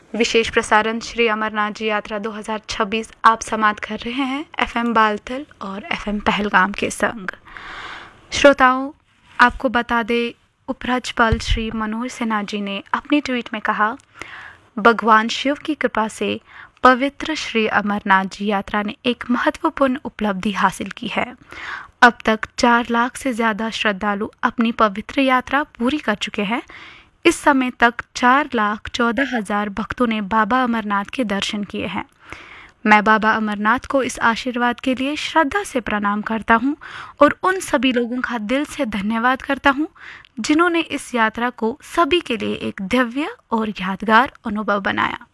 विशेष प्रसारण श्री अमरनाथ जी यात्रा 2026 आप समाप्त कर रहे हैं एफएम बालतल और एफएम पहलगाम के संग। श्रोताओं, आपको बता दें, उपराज्यपाल श्री मनोज सिन्हा जी ने अपने ट्वीट में कहा, भगवान शिव की कृपा से पवित्र श्री अमरनाथ जी यात्रा ने एक महत्वपूर्ण उपलब्धि हासिल की है। अब तक 4 लाख से ज़्यादा श्रद्धालु अपनी पवित्र यात्रा पूरी कर चुके हैं। इस समय तक 4,14,000 भक्तों ने बाबा अमरनाथ के दर्शन किए हैं। मैं बाबा अमरनाथ को इस आशीर्वाद के लिए श्रद्धा से प्रणाम करता हूं और उन सभी लोगों का दिल से धन्यवाद करता हूं जिन्होंने इस यात्रा को सभी के लिए एक दिव्य और यादगार अनुभव बनाया।